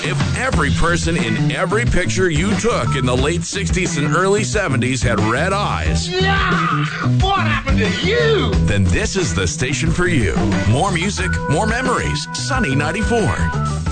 If every person in every picture you took in the late 60s and early 70s had red eyes, Yeah! What happened to you? then this is the station for you. More music, more memories. Sunny 94.